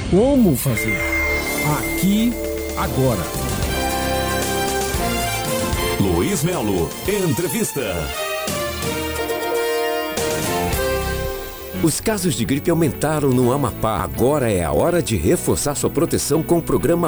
Como fazer? Aqui, agora. Luiz Melo, entrevista. Os casos de gripe aumentaram no Amapá. Agora é a hora de reforçar sua proteção com o programa